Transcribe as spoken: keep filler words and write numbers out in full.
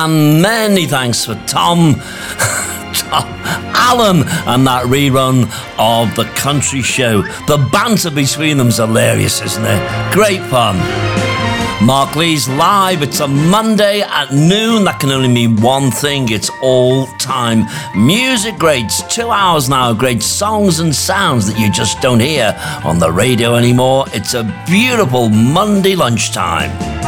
And many thanks for Tom, Tom Alan, and that rerun of The Country Show. The banter between them's hilarious, isn't it? Great fun. Mark Lee's live. It's a Monday at noon. That can only mean one thing. It's all-time music greats. Two hours now of great songs and sounds that you just don't hear on the radio anymore. It's a beautiful Monday lunchtime.